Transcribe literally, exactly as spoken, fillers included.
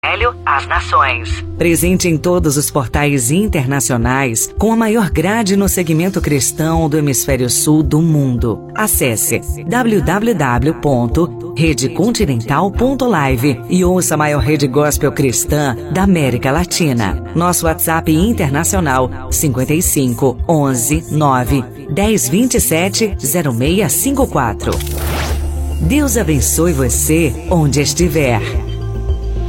As Nações. Presente em todos os portais internacionais, com a maior grade no segmento cristão do hemisfério sul do mundo. Acesse w w w ponto rede continental ponto live e ouça a maior rede gospel cristã da América Latina. Nosso WhatsApp internacional cinquenta e cinco, onze, nove, dez, vinte e sete, zero seis cinco quatro. Deus abençoe você onde estiver.